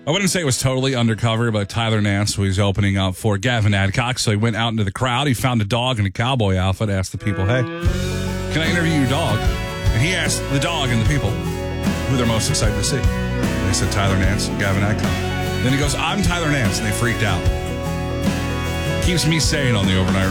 I wouldn't say it was totally undercover, but Tyler Nance was opening up for Gavin Adcock, so he went out into the crowd. He found a dog in a cowboy outfit, asked the people, hey, can I interview your dog? And he asked the dog and the people who they're most excited to see. And they said Tyler Nance, Gavin Adcock. Then he goes, I'm Tyler Nance, and they freaked out. Keeps me sane on the overnight